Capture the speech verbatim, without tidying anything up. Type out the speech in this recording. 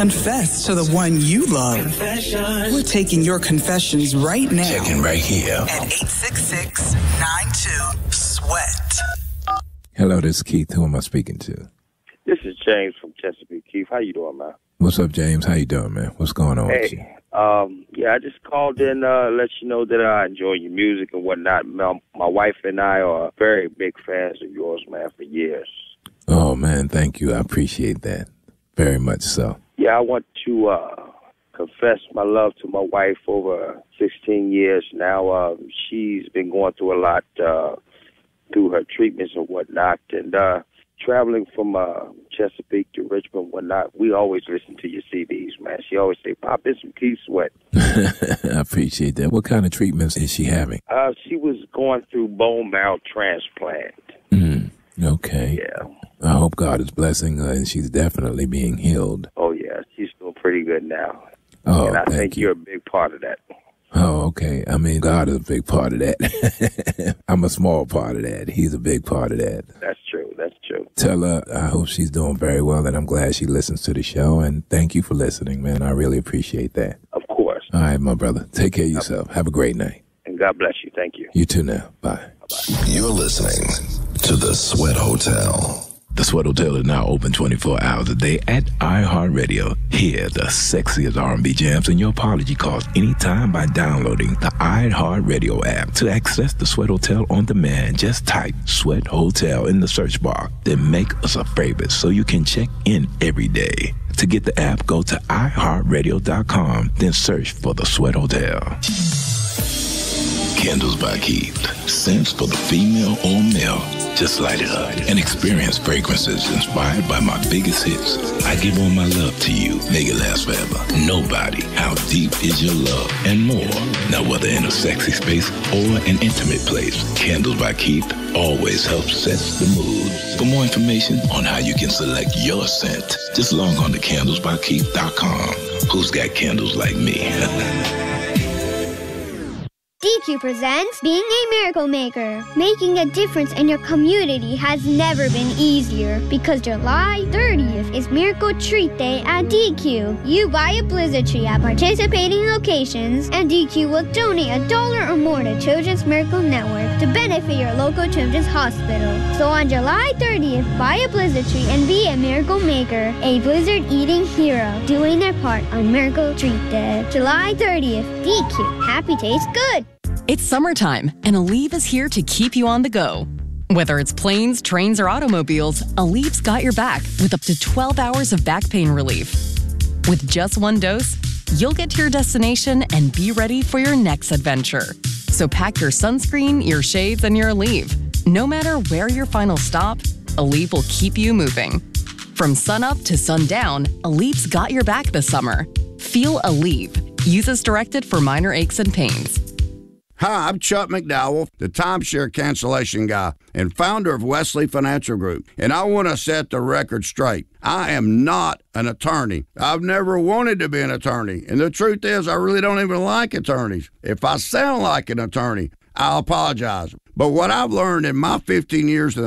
Confess to the one you love. Confession. We're taking your confessions right now. Checking right here. At eight six six, nine two, sweat. Hello, this is Keith. Who am I speaking to? This is James from Chesapeake. Keith, how you doing, man? What's up, James? How you doing, man? What's going on with you? Hey, um, yeah, I just called in uh let you know that I enjoy your music and whatnot. My, my wife and I are very big fans of yours, man, for years. Oh, man, thank you. I appreciate that. Very much so. Yeah, I want to uh confess my love to my wife over sixteen years now. Uh, she's been going through a lot uh, through her treatments and whatnot, and uh, traveling from uh, Chesapeake to Richmond and whatnot, we always listen to your C Ds, man. She always say, "Pop in some Keith Sweat." I appreciate that. What kind of treatments is she having? Uh, she was going through bone marrow transplant. Mm, okay. Yeah. I hope God is blessing her, and she's definitely being healed. Oh, yeah. She's doing pretty good now. Oh, and I thank think you. you're a big part of that. Oh, okay. I mean, God is a big part of that. I'm a small part of that. He's a big part of that. That's true. That's true. Tell her I hope she's doing very well, and I'm glad she listens to the show. And thank you for listening, man. I really appreciate that. Of course. All right, my brother. Take care of yourself. Have a great night. And God bless you. Thank you. You too now. Bye. Bye-bye. You're listening to The Sweat Hotel. The Sweat Hotel is now open twenty-four hours a day at iHeartRadio. Hear the sexiest R and B jams and your apology calls anytime by downloading the iHeartRadio app. To access the Sweat Hotel on demand, just type Sweat Hotel in the search bar. Then make us a favorite so you can check in every day. To get the app, go to i heart radio dot com, then search for the Sweat Hotel. Candles by Keith. Scents for the female or male. Just light it up and experience fragrances inspired by my biggest hits. I give all my love to you. Make it last forever. Nobody. How deep is your love? And more. Now, whether in a sexy space or an intimate place, Candles by Keith always helps set the mood. For more information on how you can select your scent, just log on to candles by keith dot com. Who's got candles like me? D Q presents Being a Miracle Maker. Making a difference in your community has never been easier because July thirtieth is Miracle Treat Day at D Q. You buy a Blizzard tree at participating locations and D Q will donate a dollar or more to Children's Miracle Network to benefit your local children's hospital. So on July thirtieth, buy a Blizzard tree and be a Miracle Maker, a Blizzard eating hero, doing their part on Miracle Treat Day. July thirtieth, D Q. Happy tastes good. It's summertime, and Aleve is here to keep you on the go. Whether it's planes, trains, or automobiles, Aleve's got your back with up to twelve hours of back pain relief. With just one dose, you'll get to your destination and be ready for your next adventure. So pack your sunscreen, your shades, and your Aleve. No matter where your final stop, Aleve will keep you moving. From sunup to sundown, Aleve's got your back this summer. Feel Aleve. Use as directed for minor aches and pains. Hi, I'm Chuck McDowell, the timeshare cancellation guy and founder of Wesley Financial Group, and I want to set the record straight. I am not an attorney. I've never wanted to be an attorney, and the truth is I really don't even like attorneys. If I sound like an attorney, I'll apologize. But what I've learned in my fifteen years in